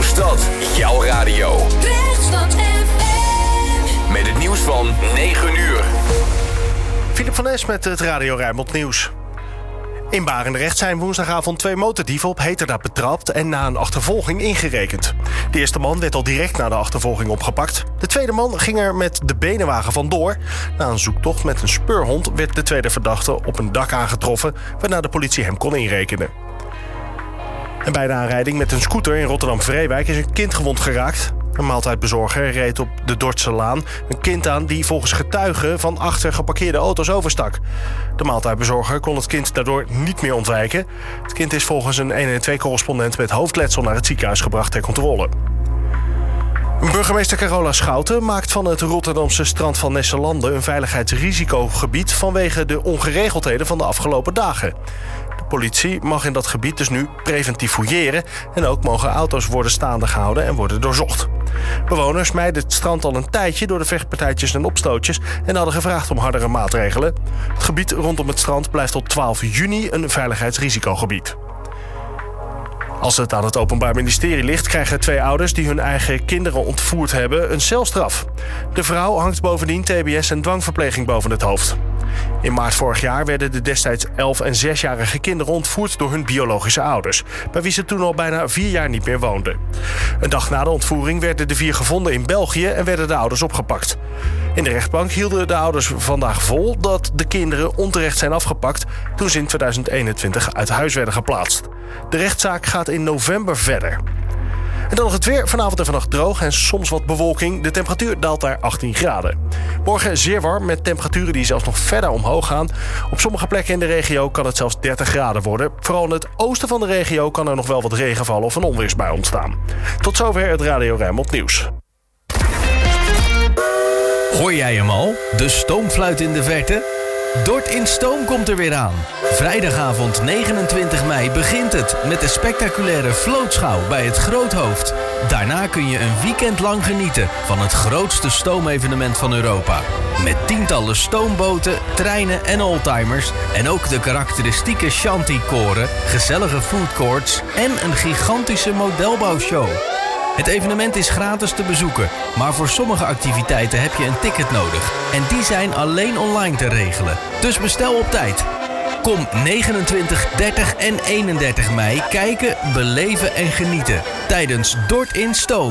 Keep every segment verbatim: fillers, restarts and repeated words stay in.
stad, jouw radio. Drechtstad F M. Met het nieuws van negen uur. Philip van Es met het Radio Rijnmond Nieuws. In Barendrecht zijn woensdagavond twee motordieven op heterdaad betrapt en na een achtervolging ingerekend. De eerste man werd al direct na de achtervolging opgepakt. De tweede man ging er met de benenwagen vandoor. Na een zoektocht met een speurhond werd de tweede verdachte op een dak aangetroffen, waarna de politie hem kon inrekenen. En bij de aanrijding met een scooter in Rotterdam-Vreewijk is een kind gewond geraakt. Een maaltijdbezorger reed op de Dordtselaan een kind aan die volgens getuigen van achter geparkeerde auto's overstak. De maaltijdbezorger kon het kind daardoor niet meer ontwijken. Het kind is volgens een honderdéén-correspondent met hoofdletsel naar het ziekenhuis gebracht ter controle. Burgemeester Carola Schouten maakt van het Rotterdamse strand van Nesselande een veiligheidsrisicogebied vanwege de ongeregeldheden van de afgelopen dagen. De politie mag in dat gebied dus nu preventief fouilleren en ook mogen auto's worden staande gehouden en worden doorzocht. Bewoners mijden het strand al een tijdje door de vechtpartijtjes en opstootjes en hadden gevraagd om hardere maatregelen. Het gebied rondom het strand blijft tot twaalf juni een veiligheidsrisicogebied. Als het aan het Openbaar Ministerie ligt, krijgen twee ouders die hun eigen kinderen ontvoerd hebben een celstraf. De vrouw hangt bovendien T B S en dwangverpleging boven het hoofd. In maart vorig jaar werden de destijds elf- en zesjarige kinderen ontvoerd door hun biologische ouders, bij wie ze toen al bijna vier jaar niet meer woonden. Een dag na de ontvoering werden de vier gevonden in België en werden de ouders opgepakt. In de rechtbank hielden de ouders vandaag vol dat de kinderen onterecht zijn afgepakt toen ze in tweeduizend eenentwintig uit huis werden geplaatst. De rechtszaak gaat in november verder. En dan nog het weer. Vanavond en vannacht droog en soms wat bewolking. De temperatuur daalt naar achttien graden. Morgen zeer warm met temperaturen die zelfs nog verder omhoog gaan. Op sommige plekken in de regio kan het zelfs dertig graden worden. Vooral in het oosten van de regio kan er nog wel wat regen vallen of een onweersbui ontstaan. Tot zover het Radio Rijnmond Nieuws. Hoor jij hem al? De stoomfluit in de verte? Dort in Stoom komt er weer aan. Vrijdagavond negenentwintig mei begint het met de spectaculaire vlootschouw bij het Groothoofd. Daarna kun je een weekend lang genieten van het grootste stoomevenement van Europa. Met tientallen stoomboten, treinen en oldtimers en ook de karakteristieke shanty-koren, gezellige foodcourts en een gigantische modelbouwshow. Het evenement is gratis te bezoeken, maar voor sommige activiteiten heb je een ticket nodig. En die zijn alleen online te regelen. Dus bestel op tijd. Kom negenentwintig, dertig en eenendertig mei kijken, beleven en genieten tijdens Dort in Stoom.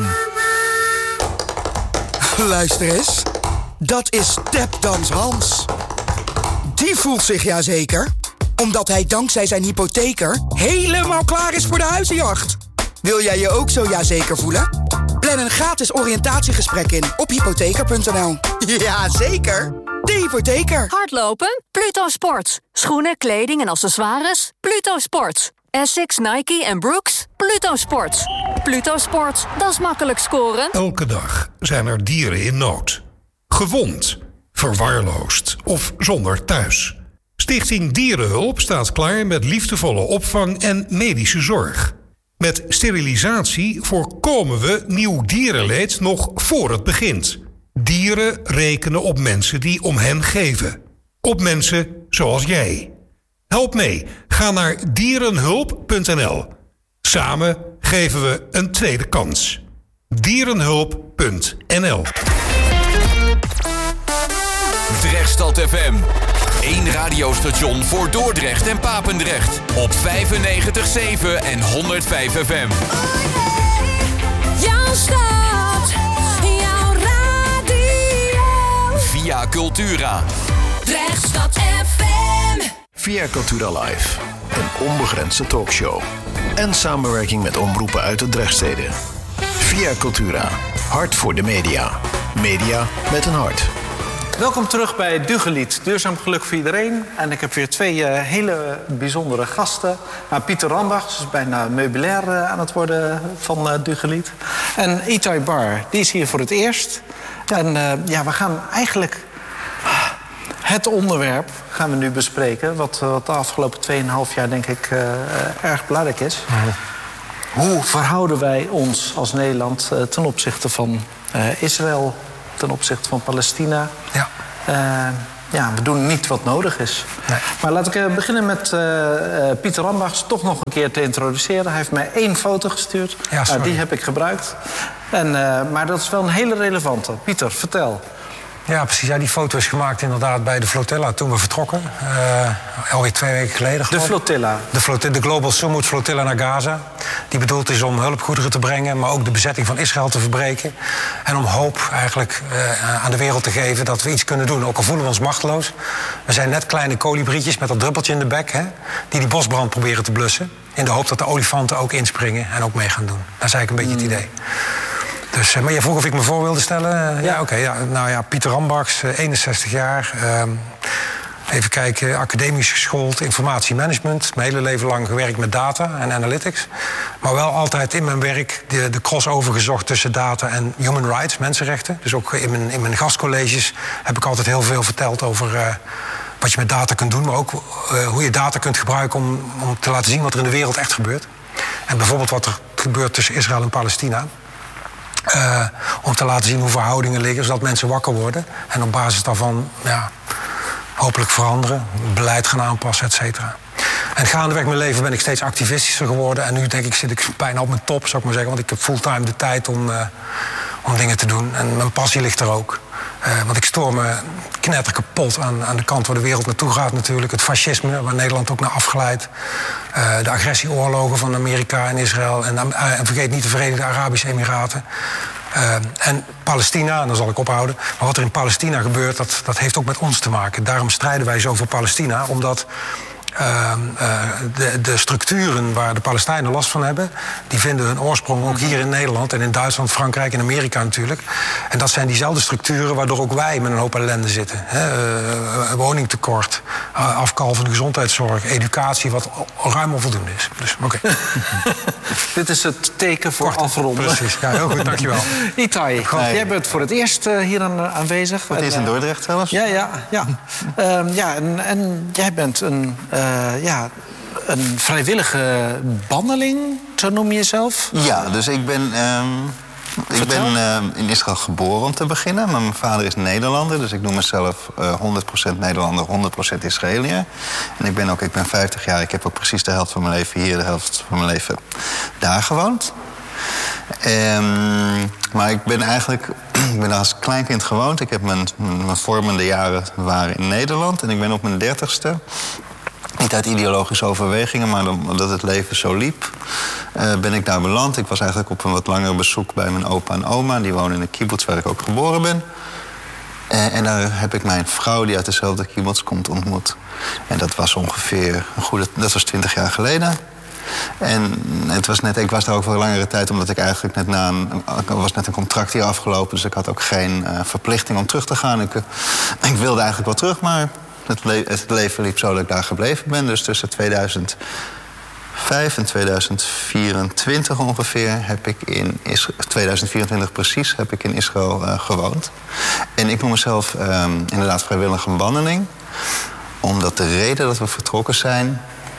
Luister eens, dat is Tapdans Hans. Die voelt zich ja zeker, omdat hij dankzij zijn hypotheker helemaal klaar is voor de huizenjacht. Wil jij je ook zo ja zeker voelen? Plan een gratis oriëntatiegesprek in op hypotheker punt n l. Ja, zeker. De hypotheker. Hardlopen? Pluto Sports. Schoenen, kleding en accessoires? Pluto Sports. Essex, Nike en Brooks? Pluto Sports. Pluto Sports, dat is makkelijk scoren. Elke dag zijn er dieren in nood. Gewond, verwaarloosd of zonder thuis. Stichting Dierenhulp staat klaar met liefdevolle opvang en medische zorg. Met sterilisatie voorkomen we nieuw dierenleed nog voor het begint. Dieren rekenen op mensen die om hen geven. Op mensen zoals jij. Help mee. Ga naar dierenhulp punt n l. Samen geven we een tweede kans. dierenhulp punt n l. Drechtstad F M. Eén radiostation voor Dordrecht en Papendrecht. Op vijfennegentig zeven en honderdvijf F M. Jouw stad, jouw radio. Via Cultura. Drechtstad F M. Via Cultura Live. Een onbegrensde talkshow. En samenwerking met omroepen uit de Drechtsteden. Via Cultura. Hart voor de media. Media met een hart. Welkom terug bij Dugelied, duurzaam geluk voor iedereen. En ik heb weer twee uh, hele bijzondere gasten. Nou, Pieter Rambach is bijna meubilair uh, aan het worden van uh, Dugelied. En Itai Bar, die is hier voor het eerst. En uh, ja, we gaan eigenlijk het onderwerp gaan we nu bespreken... wat, wat de afgelopen tweeënhalf jaar denk ik uh, uh, erg belangrijk is. Mm. Hoe verhouden wij ons als Nederland uh, ten opzichte van uh, Israël... ten opzichte van Palestina. Ja. Uh, ja, we doen niet wat nodig is. Nee. Maar laat ik uh, beginnen met uh, uh, Pieter Rambachs toch nog een keer te introduceren. Hij heeft mij één foto gestuurd. Ja, uh, die heb ik gebruikt. En, uh, maar dat is wel een hele relevante. Pieter, vertel. Ja, precies. Ja, die foto is gemaakt inderdaad bij de Flotilla toen we vertrokken. Uh, alweer twee weken geleden. De Flotilla? De, flotilla, de Global Summit Flotilla naar Gaza. Die bedoeld is om hulpgoederen te brengen, maar ook de bezetting van Israël te verbreken. En om hoop eigenlijk uh, aan de wereld te geven dat we iets kunnen doen. Ook al voelen we ons machteloos. We zijn net kleine kolibrietjes met dat druppeltje in de bek, hè, die die bosbrand proberen te blussen. In de hoop dat de olifanten ook inspringen en ook mee gaan doen. Dat is eigenlijk een beetje het idee. Dus, maar jij vroeg of ik me voor wilde stellen? Ja, ja oké. Okay, ja. Nou ja, Pieter Rambachs, eenenzestig jaar. Uh, even kijken, academisch geschoold, informatiemanagement. Mijn hele leven lang gewerkt met data en analytics. Maar wel altijd in mijn werk de, de crossover gezocht tussen data en human rights, mensenrechten. Dus ook in mijn, in mijn gastcolleges heb ik altijd heel veel verteld over Uh, wat je met data kunt doen, maar ook uh, hoe je data kunt gebruiken om, om te laten zien wat er in de wereld echt gebeurt. En bijvoorbeeld wat er gebeurt tussen Israël en Palestina. Uh, om te laten zien hoe verhoudingen liggen, zodat mensen wakker worden. En op basis daarvan ja, hopelijk veranderen, beleid gaan aanpassen, et cetera. En gaandeweg mijn leven ben ik steeds activistischer geworden. En nu denk ik zit ik bijna op mijn top, zou ik maar zeggen. Want ik heb fulltime de tijd om, uh, om dingen te doen. En mijn passie ligt er ook. Uh, want ik stoor me knetter kapot aan, aan de kant waar de wereld naartoe gaat natuurlijk. Het fascisme, waar Nederland ook naar afgeleid. Uh, de agressieoorlogen van Amerika en Israël. En, uh, en vergeet niet de Verenigde Arabische Emiraten. Uh, en Palestina, en daar zal ik ophouden. Maar wat er in Palestina gebeurt, dat, dat heeft ook met ons te maken. Daarom strijden wij zo voor Palestina, omdat Uh, uh, de, de structuren waar de Palestijnen last van hebben, die vinden hun oorsprong ook hier in Nederland en in Duitsland, Frankrijk en Amerika natuurlijk. En dat zijn diezelfde structuren waardoor ook wij met een hoop ellende zitten. Hè? Uh, woningtekort, uh, afkalvende gezondheidszorg, educatie, wat ruim onvoldoende is. Dus, oké. Okay. Dit is het teken voor Kort, afronden. Precies, ja, heel goed, dankjewel. Itai, nee. Jij bent voor het eerst uh, hier aan, aanwezig. Voor het eerst in Dordrecht zelfs? Ja, ja, ja. um, ja en, en jij bent een Uh, ja, een vrijwillige banneling, zo noem je jezelf? Ja, dus ik ben, um, ik ben uh, in Israël geboren om te beginnen. Maar mijn vader is Nederlander, dus ik noem mezelf uh, honderd procent Nederlander, honderd procent Israëliër. En ik ben ook, ik ben vijftig jaar, ik heb ook precies de helft van mijn leven hier, de helft van mijn leven daar gewoond. Um, maar ik ben eigenlijk, ik ben als kleinkind gewoond. Ik heb mijn, mijn vormende jaren waren in Nederland. En ik ben op mijn dertigste, niet uit ideologische overwegingen, maar omdat het leven zo liep, uh, ben ik daar beland. Ik was eigenlijk op een wat langer bezoek bij mijn opa en oma. Die wonen in een kibbutz waar ik ook geboren ben. Uh, en daar heb ik mijn vrouw, die uit dezelfde kibbutz komt, ontmoet. En dat was ongeveer een goede, dat was twintig jaar geleden. En het was net, ik was daar ook voor een langere tijd, omdat ik eigenlijk net na een, was net een contract hier afgelopen. Dus ik had ook geen uh, verplichting om terug te gaan. Ik, uh, ik wilde eigenlijk wel terug, maar het, le- het leven liep zo dat ik daar gebleven ben. Dus tussen tweeduizend vijf en tweeduizend vierentwintig ongeveer heb ik in Israël, tweeduizend vierentwintig precies, heb ik in Israël uh, gewoond. En ik noem mezelf um, inderdaad vrijwillige banneling, omdat de reden dat we vertrokken zijn,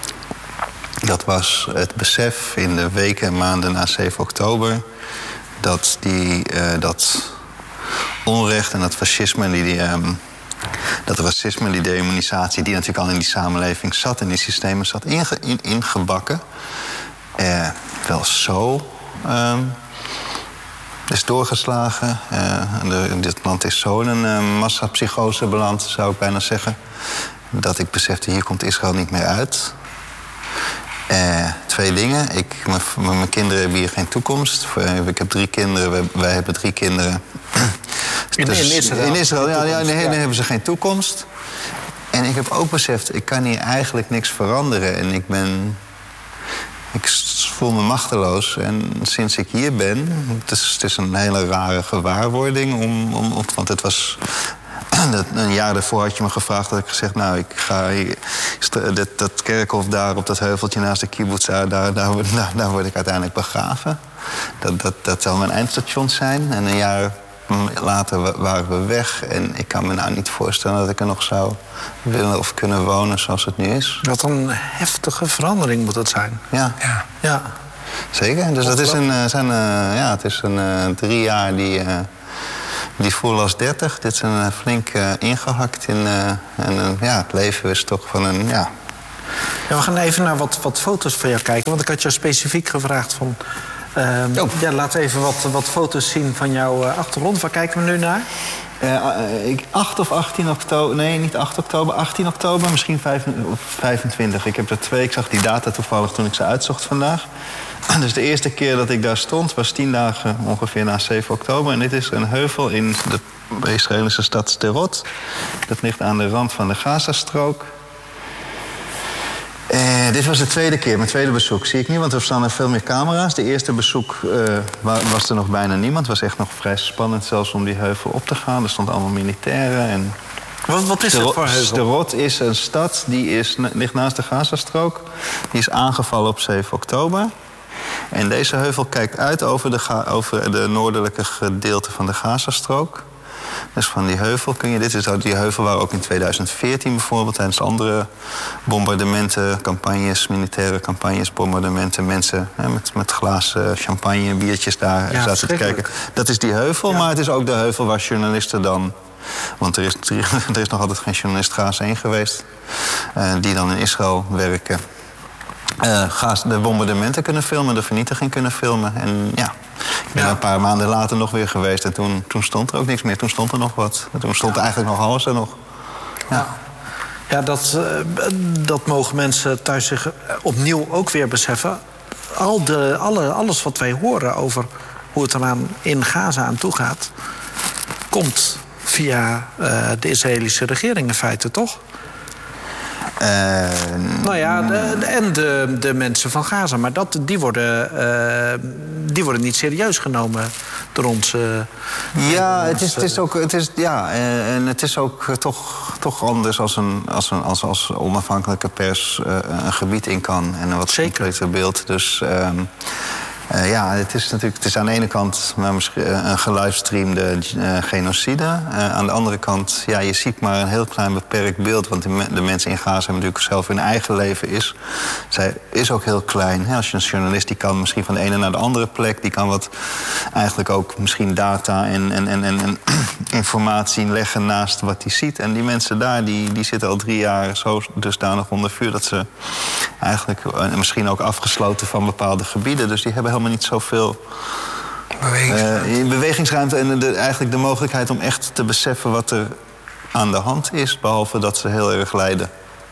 dat was het besef in de weken en maanden na zeven oktober... dat die, uh, dat onrecht en dat fascisme en die, die, um, dat racisme en die demonisatie... die natuurlijk al in die samenleving zat, in die systemen zat, inge, in, ingebakken... Uh, wel zo um, is doorgeslagen. Uh, de, dit land is zo in een uh, massapsychose beland, zou ik bijna zeggen... dat ik besefte, hier komt Israël niet meer uit... Uh, twee dingen. Ik, mijn kinderen hebben hier geen toekomst. Ik heb drie kinderen, wij, wij hebben drie kinderen. In, dus, in Israël? In Israël, ja, ja, nee, nee, hebben ze geen toekomst. En ik heb ook beseft, ik kan hier eigenlijk niks veranderen. En ik ben... Ik voel me machteloos. En sinds ik hier ben... Het is, het is een hele rare gewaarwording. Om, om, want het was... Een jaar daarvoor had je me gevraagd, dat ik gezegd... nou, ik ga hier, dat, dat kerkhof daar op dat heuveltje naast de kibbutz... daar, daar, daar, daar word ik uiteindelijk begraven. Dat, dat, dat zal mijn eindstation zijn. En een jaar later waren we weg. En ik kan me nou niet voorstellen dat ik er nog zou willen of kunnen wonen zoals het nu is. Wat een heftige verandering moet dat zijn. Ja. Ja. ja. Zeker. Dus dat is een, zijn, uh, ja, het is een uh, drie jaar die... Uh, die voelen als dertig. Dit is een uh, flink uh, ingehakt in... Uh, en uh, ja, het leven is toch van een... Ja. Ja, we gaan even naar wat, wat foto's van jou kijken. Want ik had jou specifiek gevraagd van... Uh, oh. Ja, laat even wat, wat foto's zien van jouw uh, achtergrond. Waar kijken we nu naar? Uh, ik, acht of achttien oktober... Nee, niet acht oktober, achttien oktober, misschien vijfentwintig. Ik heb er twee, ik zag die data toevallig toen ik ze uitzocht vandaag. Dus de eerste keer dat ik daar stond was tien dagen ongeveer na zeven oktober. En dit is een heuvel in de Israëlische stad Sderot. Dat ligt aan de rand van de Gazastrook. Uh, dit was de tweede keer, mijn tweede bezoek. Zie ik niet, want er staan er veel meer camera's. De eerste bezoek uh, was er nog bijna niemand. Het was echt nog vrij spannend zelfs om die heuvel op te gaan. Er stonden allemaal militairen. En wat, wat is dat voor heuvel? Sderot is een stad, die is, ligt naast de Gazastrook. Die is aangevallen op zeven oktober. En deze heuvel kijkt uit over de, over de noordelijke gedeelte van de Gazastrook. Dus van die heuvel kun je... Dit is die heuvel waar ook in tweeduizend veertien bijvoorbeeld... tijdens andere bombardementen, campagnes, militaire campagnes, bombardementen... mensen hè, met, met glazen champagne, biertjes daar ja, zaten te kijken. Dat is die heuvel, ja. Maar het is ook de heuvel waar journalisten dan... Want er is, er is nog altijd geen journalist Gaza heen geweest... Uh, die dan in Israël werken... Uh, de bombardementen kunnen filmen, de vernietiging kunnen filmen. En ja, ik ben ja. een paar maanden later nog weer geweest... en toen, toen stond er ook niks meer. Toen stond er nog wat. Toen stond ja. eigenlijk nog alles er nog. Ja, ja. ja dat, uh, dat mogen mensen thuis zich opnieuw ook weer beseffen. Al de, alle, alles wat wij horen over hoe het eraan in Gaza aan toe gaat... komt via uh, de Israëlische regering in feite, toch? Uh, nou ja, de, de, en de, de mensen van Gaza. Maar dat, die, worden, uh, die worden niet serieus genomen door ons. Uh, ja, ons, het is, het is ook, het is, ja, en het is ook toch, toch anders als, een, als, een, als, als onafhankelijke pers uh, een gebied in kan. En een wat completer beeld. Dus... Uh, Uh, ja, het is natuurlijk het is aan de ene kant maar misschien een gelivestreamde uh, genocide. Uh, aan de andere kant, ja, je ziet maar een heel klein beperkt beeld. Want de, me de mensen in Gaza hebben natuurlijk zelf hun eigen leven is. Zij is ook heel klein. Hè? Als je een journalist, die kan misschien van de ene naar de andere plek. Die kan wat eigenlijk ook misschien data en, en, en, en, en informatie leggen naast wat hij ziet. En die mensen daar, die, die zitten al drie jaar zo dusdanig onder vuur... dat ze eigenlijk uh, misschien ook afgesloten van bepaalde gebieden. Dus die hebben helemaal niet zoveel bewegingsruimte, uh, bewegingsruimte en de, eigenlijk de mogelijkheid om echt te beseffen wat er aan de hand is, behalve dat ze heel erg lijden.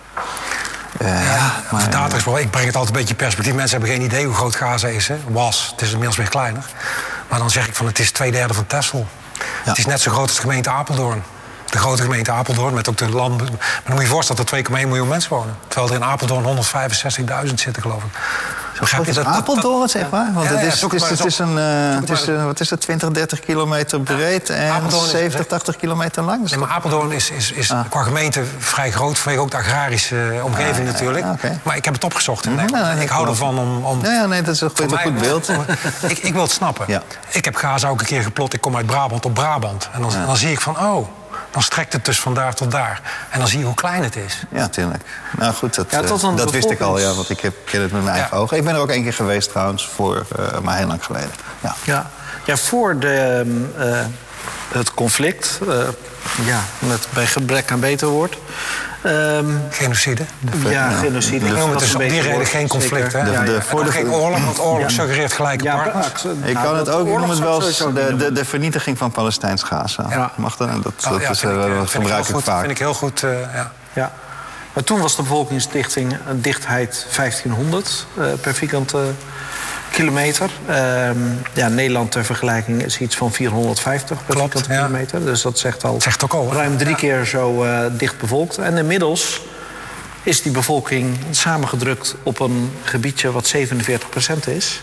Uh, ja, maar, de data is wel, ik breng het altijd een beetje in perspectief. Mensen hebben geen idee hoe groot Gaza is. Hè? Was, het is inmiddels weer kleiner. Maar dan zeg ik van het is twee derde van Texel. Ja. Het is net zo groot als de gemeente Apeldoorn. De grote gemeente Apeldoorn, met ook de land. Maar dan moet je je voorstellen dat er twee komma één miljoen mensen wonen. Terwijl er in Apeldoorn honderdvijfenzestigduizend zitten, geloof ik. Begrijp je dat? Apeldoorn, zeg maar? Want ja, ja, het is, het is, het is een, uh, het is, uh, wat is het, twintig, dertig kilometer breed en Apeldoorn zeventig, is, tachtig kilometer lang. Nee, maar Apeldoorn is, is, is ah. qua gemeente vrij groot, vanwege ook de agrarische omgeving ah, natuurlijk. Ja, okay. Maar ik heb het opgezocht. Mm-hmm. Nee, ja, ik hou ervan om... om ja, ja, nee, dat is een goed, een goed beeld. ik, ik wil het snappen. Ja. Ik heb Gaza ook een keer geplot, ik kom uit Brabant op Brabant. En dan, ja. dan zie ik van, oh... Dan strekt het dus van daar tot daar. En dan zie je hoe klein het is. Ja, tuurlijk. Nou goed, dat, ja, uh, dat wist ik al, ja, want ik heb, ken het met mijn eigen ja. ogen. Ik ben er ook één keer geweest trouwens, voor, uh, maar heel lang geleden. Ja, ja. ja voor de, uh, het conflict, uh, ja, met, bij gebrek aan beter woord... Um, genocide. De, ja, ja, genocide. Ik noem het dus op die reden geen conflict. Hè? De, de, de, voor de, geen oorlog, want oorlog ja. suggereert gelijke ja, partners. Ik nou, kan het ook, ik noem het wel eens de, de, de vernietiging van Palestijns Gaza. Ja. Mag dat? Dat, dat, oh, ja, is, uh, ik, dat gebruik ik, ik vaak. Dat vind ik heel goed, uh, ja. ja. Maar toen was de bevolkingsdichtheid dichtheid vijftienhonderd uh, per vierkante kilometer. Uh, ja, Nederland ter vergelijking is iets van vierhonderdvijftig per Klopt, vierkante ja. kilometer. Dus dat zegt al, zegt ook al ruim drie ja. keer zo uh, dicht bevolkt. En inmiddels is die bevolking samengedrukt op een gebiedje wat zevenenveertig procent is.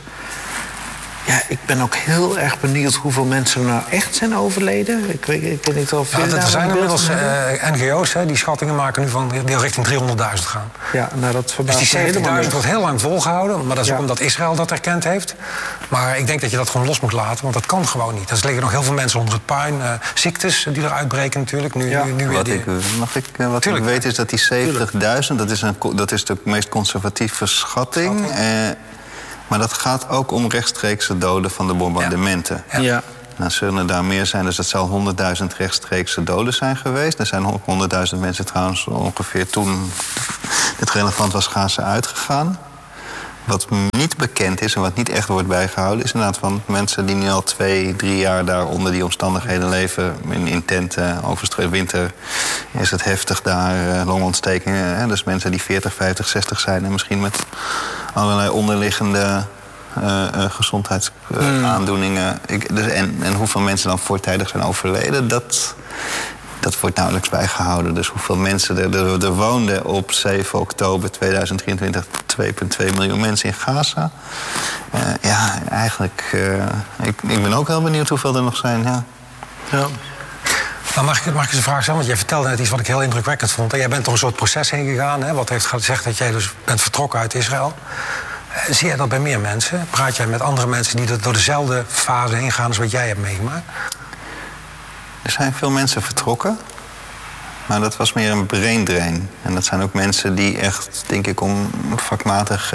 Ja, ik ben ook heel erg benieuwd hoeveel mensen er nou echt zijn overleden. Ik weet, ik weet niet of... Ja, er zijn inmiddels uh, N G O's, hè, die schattingen maken nu van die richting driehonderdduizend gaan. Ja, nou dat verbaast dus die zeventigduizend wordt heel lang volgehouden. Maar dat is ja. ook omdat Israël dat erkend heeft. Maar ik denk dat je dat gewoon los moet laten, want dat kan gewoon niet. Er liggen nog heel veel mensen onder het puin. Uh, ziektes die er uitbreken natuurlijk. Nu, ja. nu, nu wat die... ik, wat ik, wat ik weet is dat die zeventigduizend, dat is, een, dat is de meest conservatieve schatting... schatting. Uh, Maar dat gaat ook om rechtstreekse doden van de bombardementen. Ja. Ja. Nou, zullen er daar meer zijn, dus het zal honderdduizend rechtstreekse doden zijn geweest. Er zijn ook honderdduizend mensen trouwens ongeveer toen dit relevant was Gaza uitgegaan. Wat niet bekend is en wat niet echt wordt bijgehouden... is inderdaad van mensen die nu al twee, drie jaar daar onder die omstandigheden leven... in, in tenten, overstreed winter is het heftig daar, uh, longontstekingen. Hè? Dus mensen die veertig, vijftig, zestig zijn... en misschien met allerlei onderliggende uh, uh, gezondheidsaandoeningen. Uh, mm. dus en, en hoeveel mensen dan voortijdig zijn overleden, dat... Dat wordt nauwelijks bijgehouden. Dus hoeveel mensen er, er, er woonden op zeven oktober tweeduizend drieëntwintig... twee komma twee miljoen mensen in Gaza. Uh, ja, eigenlijk... Uh, ik, ik ben ook heel benieuwd hoeveel er nog zijn, ja. Ja. Nou, mag ik, mag ik eens een vraag stellen? Want jij vertelde net iets wat ik heel indrukwekkend vond. En jij bent door een soort proces heen gegaan, hè, wat heeft gezegd dat jij dus bent vertrokken uit Israël. Uh, zie jij dat bij meer mensen? Praat jij met andere mensen die door dezelfde fase heen gaan als wat jij hebt meegemaakt? Er zijn veel mensen vertrokken, maar dat was meer een brain drain. En dat zijn ook mensen die echt, denk ik, om vakmatige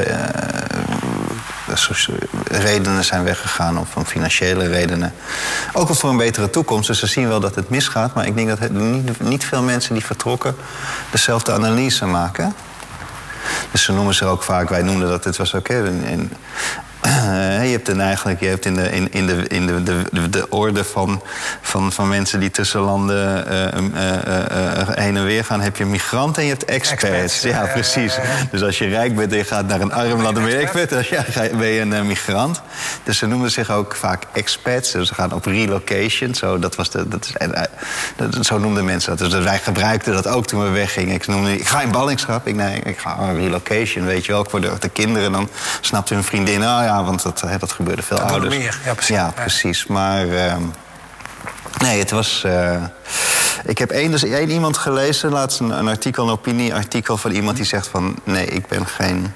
uh, redenen zijn weggegaan... of om financiële redenen. Ook al voor een betere toekomst. Dus ze zien wel dat het misgaat, maar ik denk dat het niet, niet veel mensen die vertrokken dezelfde analyse maken. Dus ze noemen ze ook vaak, wij noemden dat, het was ook... Hè, en, Uh, je hebt dan eigenlijk, je hebt in de, in, in de, in de, de, de, de orde van, van, van mensen die tussen landen uh, uh, uh, heen en weer gaan, heb je migranten en je hebt experts. experts. Ja, uh, precies. Uh, uh, dus als je rijk bent en je gaat naar een arm land, dan ben je expert. Dan ja, ben je een uh, migrant. Dus ze noemen zich ook vaak experts. Dus ze gaan op relocation. Zo, dat was de, dat is, uh, dat, zo noemden mensen dat. Dus wij gebruikten dat ook toen we weggingen. Ik, noemde, ik ga in ballingschap. Ik, nee, ik ga oh, relocation, weet je wel. Ook voor de, de kinderen. Dan snapte hun vriendin, oh ja, want dat, dat gebeurde veel dat ouders. Meer. Ja, precies. Ja, precies. Maar uh, nee, het was... Uh, ik heb één, dus één iemand gelezen, laatst een, een artikel, een opinieartikel van iemand die zegt van... nee, ik ben geen...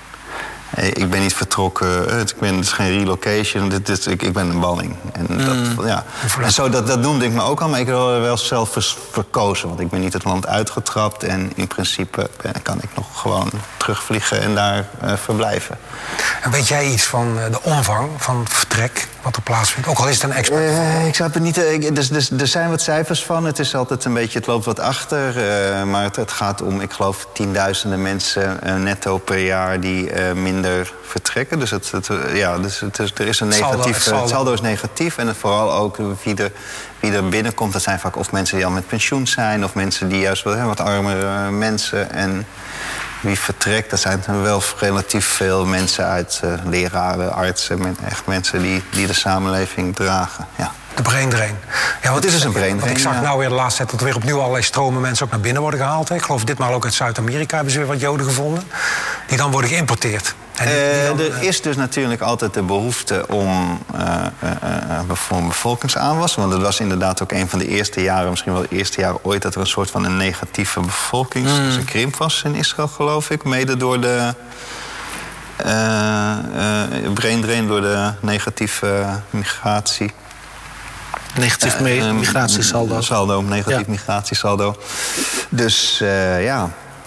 Ik ben niet vertrokken, ik ben, het is geen relocation, dit, dit, ik, ik ben een balling. En, mm. dat, ja. en zo, dat, dat noemde ik me ook al, maar ik heb wel zelf verkozen. Want ik ben niet het land uitgetrapt en in principe kan ik nog gewoon terugvliegen en daar uh, verblijven. En weet jij iets van uh, de omvang van het vertrek wat er plaatsvindt? Ook al is het een expert. Uh, ik zou het niet... Uh, dus, dus, er zijn wat cijfers van, het is altijd een beetje, het loopt wat achter. Uh, maar het, het gaat om, ik geloof, tienduizenden mensen uh, netto per jaar die uh, minder vertrekken. Dus, het, het, ja, dus het is, er is een negatief... Saldo, het, saldo. het saldo is negatief. En het vooral ook wie er, wie er binnenkomt. Dat zijn vaak of mensen die al met pensioen zijn... of mensen die juist wat, wat armere mensen. En wie vertrekt, dat zijn wel relatief veel mensen uit uh, leraren, artsen... echt mensen die, die de samenleving dragen, ja. De brain drain. Ja, wat is dus een brain drain. Want ik zag ja. nou weer de laatste tijd dat er weer opnieuw allerlei stromen mensen ook naar binnen worden gehaald. Hè. Ik geloof ditmaal ook uit Zuid-Amerika hebben ze weer wat Joden gevonden. Die dan worden geïmporteerd. En die, die dan, uh, er is dus natuurlijk altijd de behoefte om uh, uh, uh, voor een bevolkingsaanwas. Want het was inderdaad ook een van de eerste jaren, misschien wel het eerste jaar ooit, dat er een soort van een negatieve bevolkings... Mm. Dus een krimp was in Israël, geloof ik. Mede door de uh, uh, brain drain, door de negatieve migratie. Negatief uh, migratiesaldo. Saldo, negatief ja. migratiesaldo. Dus uh, ja.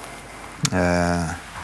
Uh,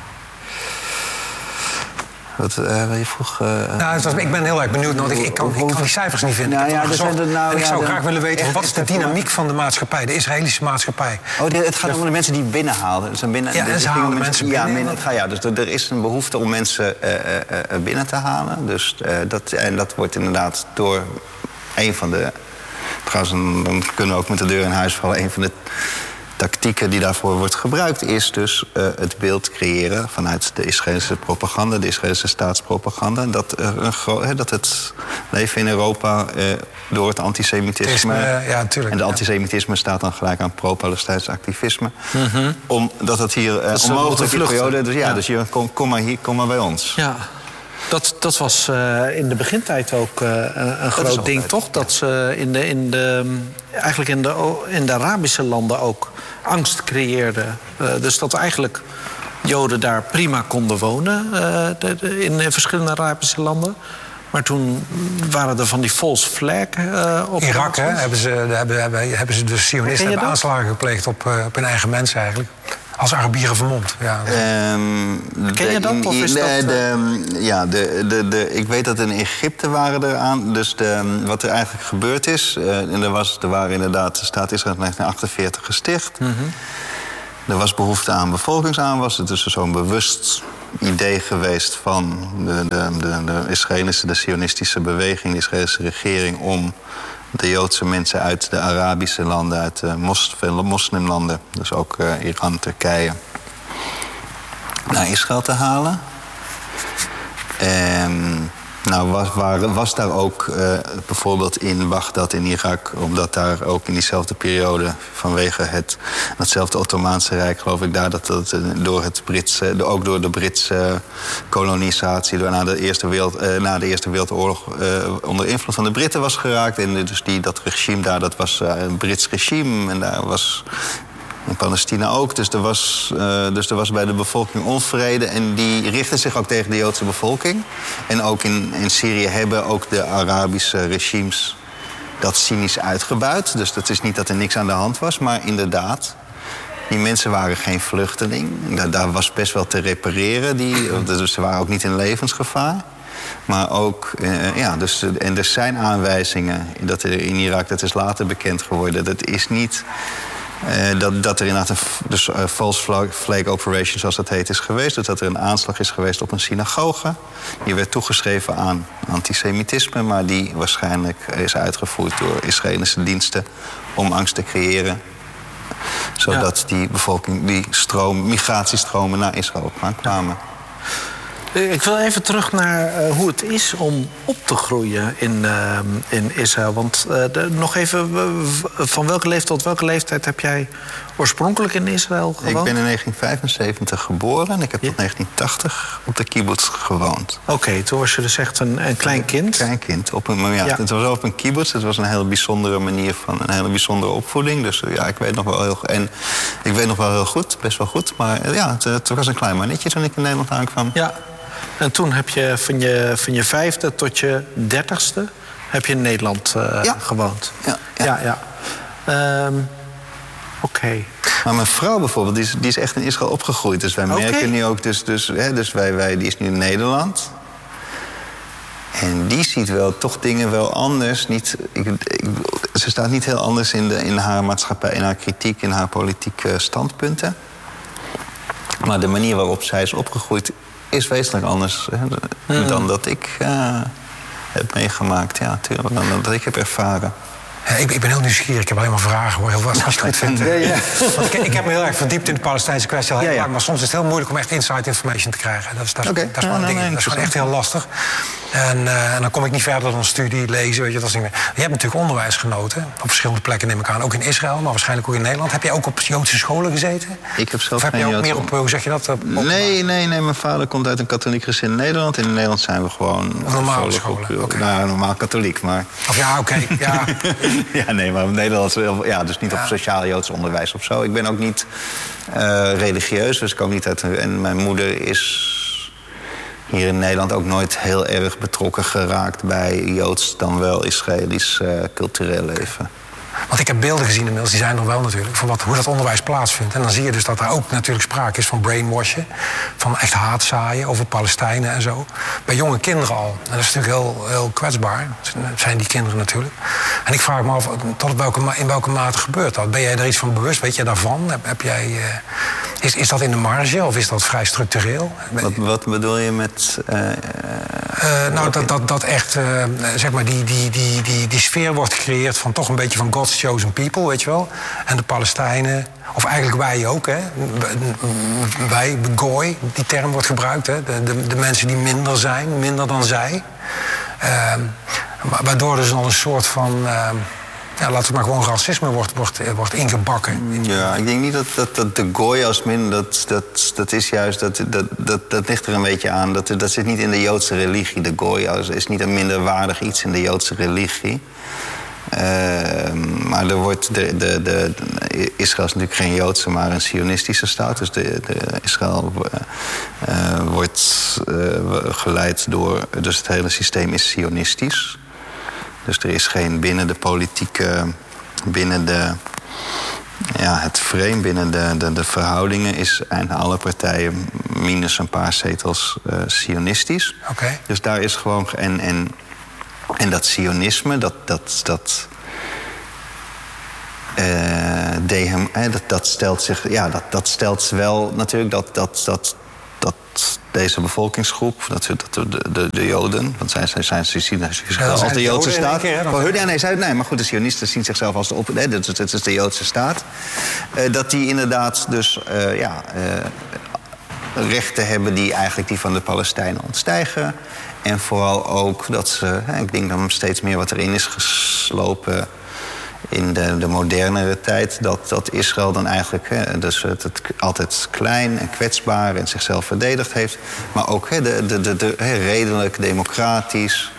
wat uh, je vroeg. Uh, nou, het was, ik ben heel erg benieuwd, want ik, ik, kan, ik kan die cijfers niet vinden. Nou, ja, er zijn er, nou, en ik zou ja, graag de, willen weten, wat is de dynamiek van de maatschappij, de Israëlische maatschappij? Oh, dit, het gaat ja. om de mensen die binnenhalen. Dus binnen, ja, en ze halen mensen, mensen binnen. Ja, binnen, het gaat, ja, dus er, er is een behoefte om mensen uh, uh, binnen te halen. Dus, uh, dat, en dat wordt inderdaad door een van de... Trouwens, dan kunnen we ook met de deur in huis vallen. Een van de tactieken die daarvoor wordt gebruikt is dus uh, het beeld creëren vanuit de Israëlische propaganda, de Israëlische staatspropaganda, dat, uh, een gro- hè, dat het leven in Europa uh, door het antisemitisme... Uh, ja, tuurlijk, en de ja. antisemitisme staat dan gelijk aan pro-Palestijns activisme. Mm-hmm. Omdat het hier uh, onmogelijk is periode... Dus ja, ja. dus je, kom, kom, maar hier, kom maar bij ons. Ja. Dat, dat was uh, in de begintijd ook uh, een, een groot ding, toch? Ja. Dat ze in de, in de, eigenlijk in de, in de Arabische landen ook angst creëerden. Uh, dus dat eigenlijk Joden daar prima konden wonen uh, de, de, in, in verschillende Arabische landen. Maar toen waren er van die false flag uh, op. Irak, hè, hebben ze, hebben, hebben, hebben ze de Zionisten aanslagen gepleegd op, uh, op hun eigen mensen eigenlijk. als Arabieren vermomd. Ja. Um, Ken je dat? De, of is de, dat de, ja, de, de, de, ik weet dat in Egypte waren er aan. Dus de, wat er eigenlijk gebeurd is... Uh, en er, was, er waren inderdaad... de staat Israël in negentien achtenveertig gesticht. Mm-hmm. Er was behoefte aan bevolkingsaanwas. Het is dus zo'n bewust idee geweest van de, de, de, de Israëlische, de sionistische beweging... de Israëlische regering om de Joodse mensen uit de Arabische landen... uit de mos, vele moslimlanden, dus ook uh, Iran, Turkije... naar Israël te halen. En nou was, waar, was daar ook uh, bijvoorbeeld in Bagdad in Irak... omdat daar ook in diezelfde periode vanwege het, hetzelfde Ottomaanse Rijk... geloof ik daar dat dat door het Britse, ook door de Britse kolonisatie... Door na, de Eerste Wereld, uh, na de Eerste Wereldoorlog uh, onder invloed van de Britten was geraakt. En dus die, dat regime daar, dat was uh, een Brits regime en daar was... In Palestina ook. Dus er, was, uh, dus er was bij de bevolking onvrede. En die richtte zich ook tegen de Joodse bevolking. En ook in, in Syrië hebben ook de Arabische regimes dat cynisch uitgebuit. Dus dat is niet dat er niks aan de hand was. Maar inderdaad, die mensen waren geen vluchteling. Daar, daar was best wel te repareren. Die, dus ze waren ook niet in levensgevaar. Maar ook, uh, ja, dus, en er zijn aanwijzingen dat er in Irak, dat is later bekend geworden, dat is niet... Uh, dat, dat er inderdaad een dus, uh, false flag operation, zoals dat heet, is geweest. Dus dat er een aanslag is geweest op een synagoge. Die werd toegeschreven aan antisemitisme, maar die waarschijnlijk is uitgevoerd door Israëlische diensten om angst te creëren. Zodat ja. die bevolking, die stroom, migratiestromen naar Israël kwamen. Ik wil even terug naar uh, hoe het is om op te groeien in, uh, in Israël. Want uh, de, nog even, uh, van welke leeftijd tot welke leeftijd heb jij oorspronkelijk in Israël gewoond? Ik ben in negentien vijfenzeventig geboren en ik heb ja. tot negentien tachtig op de kibbutz gewoond. Oké, okay, toen was je dus echt een, een klein kind? Een klein kind. Op een, ja, ja. Het was op een kibbutz. Het was een hele bijzondere manier van een hele bijzondere opvoeding. Dus ja, ik weet nog wel heel, en ik weet nog wel heel goed, best wel goed. Maar ja, het, het was een klein mannetje toen ik in Nederland aankwam. Ja. En toen heb je van je, van je vijfde tot je dertigste heb je in Nederland uh, ja. gewoond. Ja, ja. ja, ja. Um, Oké. Okay. Maar mijn vrouw bijvoorbeeld, die is, die is echt in Israël opgegroeid. Dus wij okay. merken nu ook, dus, dus, hè, dus wij, wij, die is nu in Nederland. En die ziet wel toch dingen wel anders. Niet, ik, ik, ze staat niet heel anders in, de, in haar maatschappij, in haar kritiek, in haar politieke standpunten. Maar de manier waarop zij is opgegroeid is wezenlijk anders hè, mm. dan dat ik uh, heb meegemaakt. Ja, tuurlijk, dan dat ik heb ervaren. Ja, ik, ik ben heel nieuwsgierig. Ik heb alleen maar vragen. Heel wat, als je het goed vindt. Ja, ja. Want ik, ik heb me heel erg verdiept in de Palestijnse kwestie. Al heel ja, ja. lang, maar soms is het heel moeilijk om echt inside information te krijgen. Dat is, dat is, okay. dat is, ja, nou, nee, dat is gewoon echt heel lastig. En, uh, en dan kom ik niet verder dan studie, lezen. Weet je, dat is niet meer. Je hebt natuurlijk onderwijs genoten. Op verschillende plekken neem ik aan. Ook in Israël, maar waarschijnlijk ook in Nederland. Heb jij ook op Joodse scholen gezeten? Ik heb zelf of heb geen je ook meer op, op, hoe zeg je dat? Op, nee, nee, nee. Mijn vader komt uit een katholiek gezin in Nederland. In Nederland zijn we gewoon... Normale scholen? Okay. Nou, normaal katholiek, maar... Of ja, oké. Okay, ja. ja, nee, maar in Nederland... Ja, dus niet ja. op sociaal Joods onderwijs of zo. Ik ben ook niet uh, religieus, dus ik kom niet uit... En mijn moeder is... hier in Nederland ook nooit heel erg betrokken geraakt bij Joods dan wel Israëlisch uh, cultureel leven. Want ik heb beelden gezien inmiddels, die zijn er wel natuurlijk, van wat, hoe dat onderwijs plaatsvindt. En dan zie je dus dat er ook natuurlijk sprake is van brainwashen, van echt haatzaaien over Palestijnen en zo. Bij jonge kinderen al. En dat is natuurlijk heel, heel kwetsbaar, dat zijn die kinderen natuurlijk. En ik vraag me af, tot welke, in welke mate gebeurt dat? Ben jij er iets van bewust? Weet jij daarvan? Heb, heb jij, uh, is, is dat in de marge of is dat vrij structureel? Wat, wat bedoel je met... Uh, uh, nou, dat, dat, dat echt, uh, zeg maar, die, die, die, die, die sfeer wordt gecreëerd van toch een beetje van God's chosen people, weet je wel. En de Palestijnen, of eigenlijk wij ook, hè. Wij, gooi, die term wordt gebruikt, hè. De, de, de mensen die minder zijn, minder dan zij. Uh, waardoor dus al een soort van... Uh, ja, laten we maar gewoon racisme wordt, wordt, wordt ingebakken. Ja, ik denk niet dat, dat, dat de gooi als min, dat, dat, dat is juist, dat, dat, dat, dat ligt er een beetje aan. Dat, dat zit niet in de Joodse religie. De gooi is niet een minderwaardig iets in de Joodse religie. Uh, maar er wordt de, de, de, de, Israël is natuurlijk geen Joodse, maar een sionistische staat. Dus de, de Israël uh, wordt uh, geleid door... Dus het hele systeem is sionistisch. Dus er is geen binnen de politieke... binnen de Ja, het frame binnen de, de, de verhoudingen is eigenlijk alle partijen minus een paar zetels uh, sionistisch. Okay. Dus daar is gewoon. En, en, en dat sionisme, dat. dat, dat Uh, dehem, eh, dat, dat stelt zich, ja, dat, dat stelt wel natuurlijk dat, dat, dat, dat deze bevolkingsgroep, dat, dat de, de, de Joden, want zij, zij, zij, zij zien zichzelf ja, als de Joodse staat. Keer, oh, ja, nee, zij, nee, maar goed, de Sionisten zien zichzelf als de op, nee, dat, dat is de Joodse staat. Uh, dat die inderdaad dus uh, ja, uh, rechten hebben die eigenlijk die van de Palestijnen ontstijgen. En vooral ook dat ze, hè, ik denk dat steeds meer wat erin is geslopen in de, de modernere tijd, dat, dat Israël dan eigenlijk hè, dus het, het altijd klein en kwetsbaar en zichzelf verdedigd heeft. Maar ook hè, de, de, de, de, hè, redelijk, democratisch,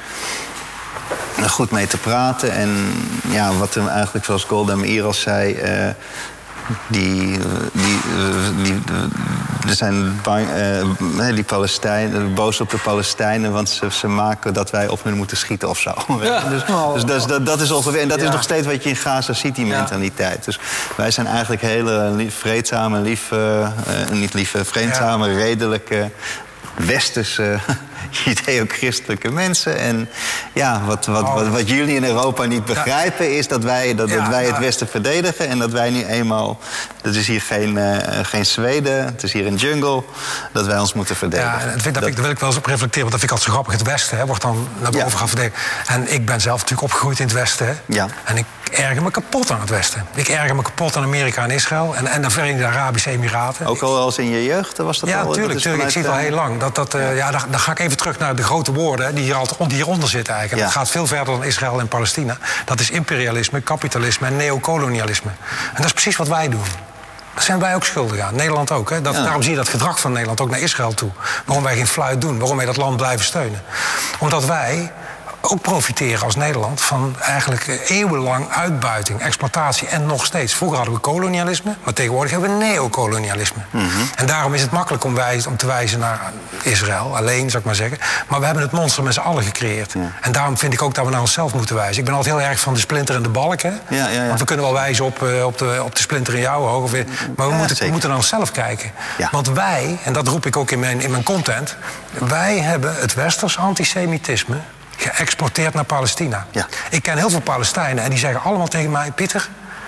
er goed mee te praten. En ja, wat hem eigenlijk, zoals Golda Meir al zei, uh, die, die, die, er zijn bang, uh, die Palestijnen boos op de Palestijnen, want ze, ze maken dat wij op hen moeten schieten of zo. Ja. Dus, dus dat, dat, dat is ongeveer, en dat ja. is nog steeds wat je in Gaza ziet, die mentaliteit. Ja. Dus wij zijn eigenlijk hele lief, vreedzame, lieve, uh, niet lieve, vreedzame, ja. redelijke, westerse, judeo-christelijke mensen. En ja, wat, wat, wat, wat jullie in Europa niet begrijpen, ja. is dat wij, dat, ja, dat wij het Westen verdedigen. En dat wij nu eenmaal, het is hier geen, uh, geen Zweden, het is hier een jungle, dat wij ons moeten verdedigen. Ja, dat, vind, dat, dat wil ik wel eens op reflecteren, want dat vind ik altijd zo grappig. Het Westen hè, wordt dan naar boven ja. gaan verdedigen. En ik ben zelf natuurlijk opgegroeid in het Westen. Hè. Ja. En ik erger me kapot aan het Westen. Ik erger me kapot aan Amerika en Israël en, en de Verenigde Arabische Emiraten. Ook al als in je jeugd was dat ja, al? Ja, tuurlijk. tuurlijk. Ik zie het al heel lang. Dat, dat, uh, ja. Ja, dan, dan ga ik even terug naar de grote woorden hè, die, hier altijd, die hieronder zitten eigenlijk. Ja. Dat gaat veel verder dan Israël en Palestina. Dat is imperialisme, kapitalisme en neocolonialisme. En dat is precies wat wij doen. Daar zijn wij ook schuldig aan. Nederland ook. Hè. Dat, ja. Daarom zie je dat gedrag van Nederland ook naar Israël toe. Waarom wij geen fluit doen. Waarom wij dat land blijven steunen. Omdat wij ook profiteren als Nederland van eigenlijk eeuwenlang uitbuiting, exploitatie en nog steeds. Vroeger hadden we kolonialisme, maar tegenwoordig hebben we neocolonialisme. Mm-hmm. En daarom is het makkelijk om, wijs, om te wijzen naar Israël, alleen zou ik maar zeggen. Maar we hebben het monster met z'n allen gecreëerd. Ja. En daarom vind ik ook dat we naar onszelf moeten wijzen. Ik ben altijd heel erg van de splinter en de balk. Hè? Ja, ja, ja. Want we kunnen wel wijzen op, uh, op, de, op de splinter in jouw oog. Of, maar we, ja, moeten, we moeten naar onszelf kijken. Ja. Want wij, en dat roep ik ook in mijn, in mijn content, wij hebben het westers antisemitisme geëxporteerd naar Palestina. Ja. Ik ken heel veel Palestijnen en die zeggen allemaal tegen mij, Pieter,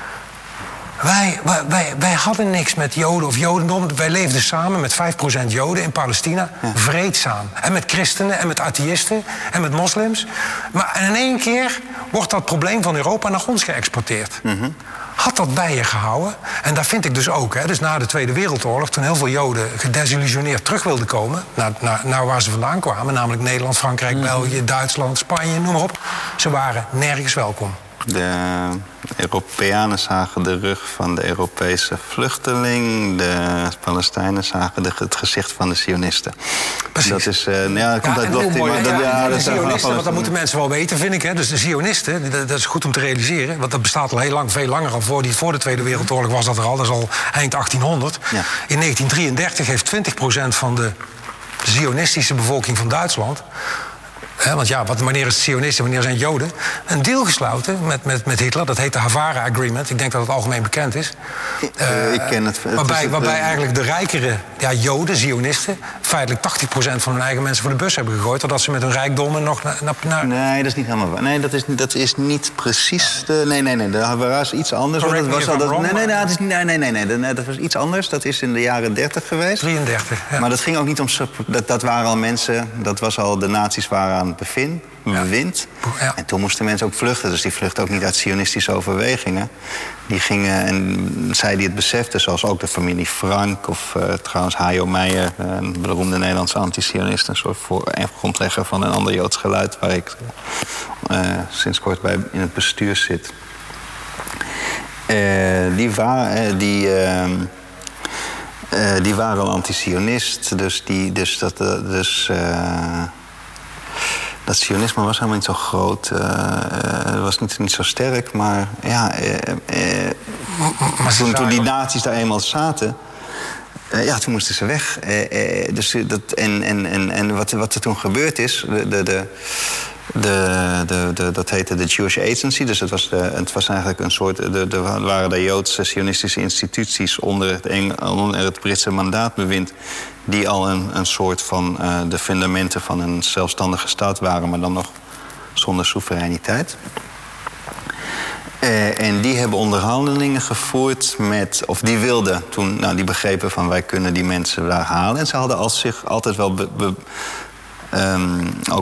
wij, wij, wij, wij hadden niks met Joden of Jodendom. Wij leefden samen met vijf procent Joden in Palestina, ja. vreedzaam. En met christenen en met atheïsten en met moslims. Maar in één keer wordt dat probleem van Europa naar ons geëxporteerd. Mm-hmm. Had dat bij je gehouden. En daar vind ik dus ook, hè, dus na de Tweede Wereldoorlog, toen heel veel Joden gedesillusioneerd terug wilden komen naar, naar, naar waar ze vandaan kwamen, namelijk Nederland, Frankrijk, mm-hmm. België, Duitsland, Spanje, noem maar op. Ze waren nergens welkom. De Europeanen zagen de rug van de Europese vluchteling. De Palestijnen zagen de, het gezicht van de Zionisten. Precies. Dat is, uh, ja, dat komt uit Lotte. Ja, ja, ja, de Zionisten, want dat moeten mensen wel weten, vind ik. Hè. Dus de Zionisten, dat, dat is goed om te realiseren. Want dat bestaat al heel lang, veel langer al. Voor, die, voor de Tweede Wereldoorlog was dat er al. Dat is al eind achttienhonderd. Ja. In negentien drieëndertig heeft twintig procent van de Zionistische bevolking van Duitsland, He, want ja, wat, wanneer is het Zionisten, wanneer zijn Joden, een deal gesloten met, met, met Hitler. Dat heet de Havara Agreement. Ik denk dat het algemeen bekend is. Uh, ik ken het. Waarbij, het, waarbij uh, eigenlijk de rijkere ja, Joden, Zionisten, feitelijk tachtig procent van hun eigen mensen voor de bus hebben gegooid, totdat ze met hun rijkdommen nog naar... naar... Nee, dat is niet helemaal waar. Nee, dat is, dat is niet precies de... Nee, nee, nee. De Havara is iets anders. Dat was al, dat, wrong, nee, nee, nee, dat is, nee, nee, nee, nee, nee. Dat was iets anders. Dat is in de jaren dertig geweest. drieëndertig, ja. Maar dat ging ook niet om... Dat, dat waren al mensen... Dat was al... De nazi's waren aan het begin. Bewind. Ja. En toen moesten mensen ook vluchten. Dus die vluchten ook niet uit sionistische overwegingen. Die gingen, en zij die het beseften, zoals ook de familie Frank, of uh, trouwens Hajo Meijer, een beroemde Nederlandse anti-sionist, een soort voor, een grondlegger van een ander Joods geluid, waar ik uh, sinds kort bij in het bestuur zit. Uh, die waren... Uh, die, uh, uh, die waren al anti-sionist, dus, die, dus dat... Uh, dus, uh, Dat sionisme was helemaal niet zo groot. Het uh, was niet, niet zo sterk, maar ja... Uh, uh, maar toen, toen die nazi's daar eenmaal zaten... Uh, ja, toen moesten ze weg. Uh, uh, dus dat, en en, en, en wat, wat er toen gebeurd is... De, de, de, De, de, de, dat heette de Jewish Agency, dus het was, de, het was eigenlijk een soort... De, de, waren de Joodse sionistische instituties onder het, Eng, onder het Britse mandaatbewind... die al een, een soort van uh, de fundamenten van een zelfstandige staat waren... maar dan nog zonder soevereiniteit. Uh, en die hebben onderhandelingen gevoerd met... of die wilden toen, nou, die begrepen van wij kunnen die mensen daar halen. En ze hadden als zich altijd wel... Be, be, Um, ook